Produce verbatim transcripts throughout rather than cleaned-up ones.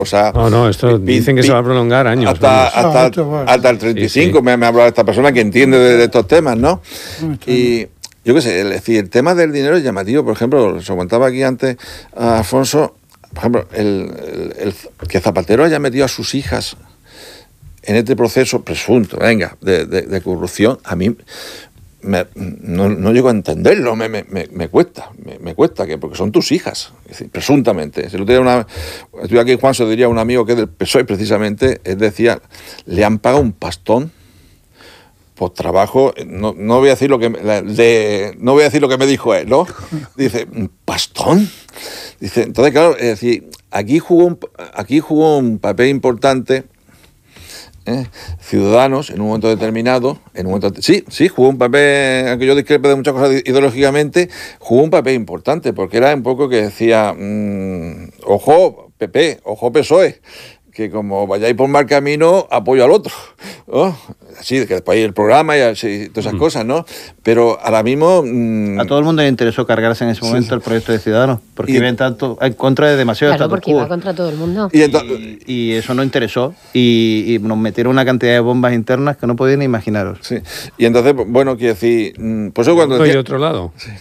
O sea, no, no, esto pi, dicen que pi, se va a prolongar años. Hasta, hasta, hasta, hasta el treinta y cinco, sí, sí. me, me ha hablado esta persona que entiende de, de estos temas, ¿no? Y yo qué sé, es decir, el tema del dinero es llamativo. Por ejemplo, se comentaba aquí antes a Afonso, por ejemplo, el, el, el que Zapatero haya metido a sus hijas en este proceso presunto, venga, de, de, de corrupción, a mí me, no, no llego a entenderlo, me, me, me cuesta, me, me cuesta, que porque son tus hijas, es decir, presuntamente. Si lo tenía una, estoy aquí, Juan, se diría un amigo que es del P S O E precisamente, él decía, le han pagado un pastón por trabajo, no, no voy a decir lo que de, no voy a decir lo que me dijo él, ¿no? Dice, ¿un pastón? Dice, entonces, claro, es decir, aquí jugó un, aquí jugó un papel importante. ¿Eh? Ciudadanos en un momento determinado, en un momento sí, sí, jugó un papel, aunque yo discrepe de muchas cosas ideológicamente, jugó un papel importante, porque era un poco que decía, mmm, ojo P P, ojo P S O E, que como vayáis por mal camino, apoyo al otro, ¿no? Así, que después hay el programa y así, todas esas mm. cosas, ¿no? Pero ahora mismo... Mmm... A todo el mundo le interesó cargarse en ese momento sí. el proyecto de Ciudadanos, porque iban tanto en contra de demasiado claro, status porque quo. iba contra todo el mundo. Y, y, y eso no interesó, y, y nos metieron una cantidad de bombas internas que no podían ni imaginaros. Sí, y entonces, bueno, quiero decir... Pues eso cuando... ¿Y decía... otro lado? Sí.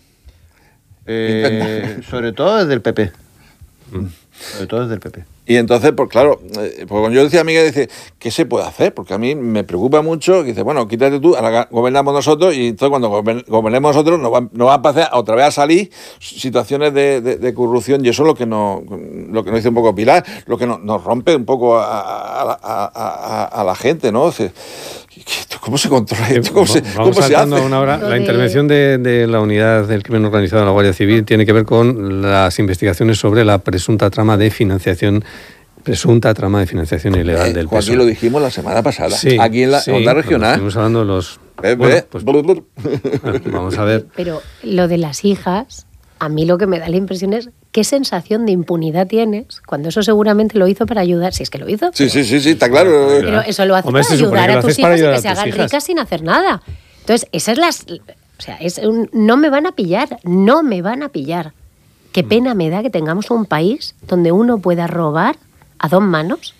Eh, sobre todo desde el P P. Mm. Sobre todo desde el P P. Y entonces, pues claro, eh, pues cuando yo decía a Miguel, dice, ¿qué se puede hacer? Porque a mí me preocupa mucho, que dice, bueno, quítate tú, ahora gobernamos nosotros, y entonces cuando gobernemos nosotros nos va, nos va a pasar otra vez a salir situaciones de, de, de corrupción, y eso es lo que nos, lo que nos dice un poco Pilar, lo que nos, nos rompe un poco a, a, a, a, a la gente, ¿no? O sea, ¿cómo se controla esto? ¿Cómo se, Vamos ¿cómo se hace? Una hora. La intervención de, de la Unidad del Crimen Organizado de la Guardia Civil tiene que ver con las investigaciones sobre la presunta trama de financiación presunta trama de financiación ilegal eh, del P S O E. Aquí lo dijimos la semana pasada, sí, aquí en la sí, onda regional. Estamos hablando de los... ¿Ves? Bueno, pues, bueno, vamos a ver. Pero lo de las hijas, a mí lo que me da la impresión es qué sensación de impunidad tienes, cuando eso seguramente lo hizo para ayudar, si es que lo hizo. Sí, sí, sí, sí, está claro. Pero eso lo hace Hombre, para ayudar a tus hijas y que se hagan ricas sin hacer nada. Entonces, esas las... O sea, es un, no me van a pillar, no me van a pillar. Qué pena me da que tengamos un país donde uno pueda robar a dos manos.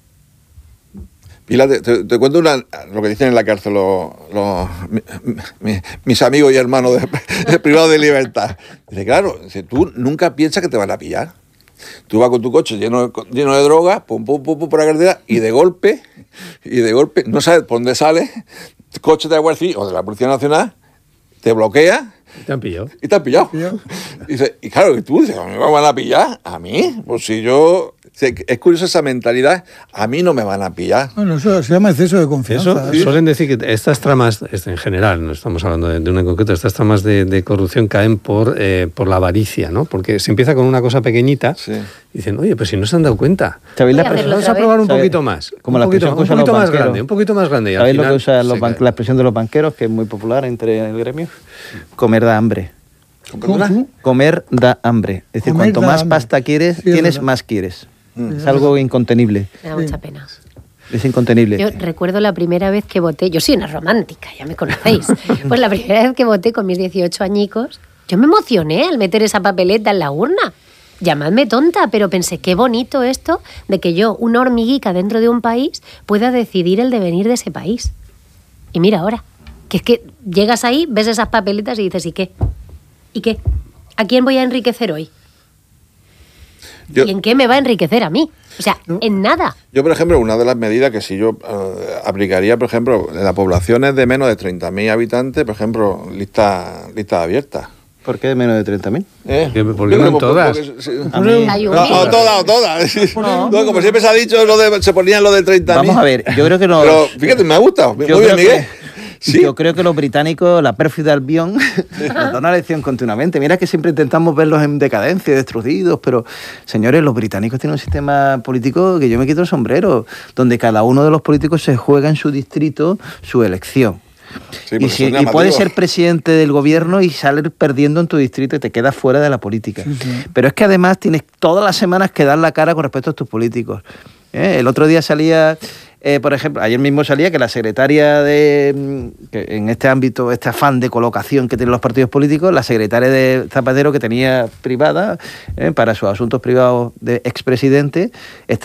Pilar, te, te, te cuento una, lo que dicen en la cárcel los, los, mi, mi, mis amigos y hermanos de, de privados de libertad. Dice, claro, dice, tú nunca piensas que te van a pillar. Tú vas con tu coche lleno de, lleno de droga, pum, pum, pum, pum, por la carretera, y de golpe, y de golpe, no sabes por dónde sales, coche de la Guardia Civil o de la Policía Nacional, te bloquea. Y te han pillado. Y te han pillado. Y, dice, y claro, tú dices, ¿a mí me van a pillar? ¿A mí? Pues si yo... Es curioso esa mentalidad, a mí no me van a pillar. Bueno, eso se llama exceso de confianza. Eso, ¿sí? Suelen decir que estas tramas, en general, no estamos hablando de, de una en concreto, estas tramas de, de corrupción caen por, eh, por la avaricia, ¿no? Porque se empieza con una cosa pequeñita, sí. Y dicen, oye, pues si no se han dado cuenta, ¿sabéis la vamos a probar un poquito más, como un la poquito, un poquito más grande, un poquito más grande. Y ¿sabéis al final, lo que usa los ban- la expresión de los banqueros, que es muy popular entre el gremio? Comer da hambre. ¿Cómo? Comer da hambre. Es decir, Comer cuanto más hambre. Pasta quieres, sí, tienes, más quieres. Mm. Es algo incontenible. Me da mucha pena. Es incontenible. Yo recuerdo la primera vez que voté, yo soy una romántica, ya me conocéis, pues la primera vez que voté con mis dieciocho añicos, yo me emocioné al meter esa papeleta en la urna. Llamadme tonta, pero pensé, qué bonito esto de que yo, una hormiguica dentro de un país, pueda decidir el devenir de ese país. Y mira ahora, que es que llegas ahí, ves esas papeletas y dices, ¿y qué? ¿Y qué? ¿A quién voy a enriquecer hoy? Yo, ¿y en qué me va a enriquecer a mí? O sea, ¿no? En nada. Yo, por ejemplo, una de las medidas que si yo uh, aplicaría, por ejemplo, en las poblaciones de menos de treinta mil habitantes, por ejemplo, listas lista abiertas. ¿Por qué de menos de treinta mil? ¿Eh? Porque no en todas. Porque, sí. A mí, no, no, todas, o todas. No. No, como siempre se ha dicho, lo de, se ponían lo de treinta mil. Vamos a ver, yo creo que no. Pero fíjate, me ha gustado. Muy bien, Miguel. Que... ¿Sí? Yo creo que los británicos, la pérfida Albion, nos da una lección continuamente. Mira que siempre intentamos verlos en decadencia, destruidos, pero, señores, los británicos tienen un sistema político que yo me quito el sombrero, donde cada uno de los políticos se juega en su distrito su elección. Sí, y, si, y puedes ser presidente del gobierno y salir perdiendo en tu distrito y te quedas fuera de la política. Sí, sí. Pero es que además tienes todas las semanas que dar la cara con respecto a tus políticos. ¿Eh? El otro día salía Eh, por ejemplo, ayer mismo salía que la secretaria de, que en este ámbito, este afán de colocación que tienen los partidos políticos, la secretaria de Zapatero que tenía privada, eh, para sus asuntos privados de expresidente,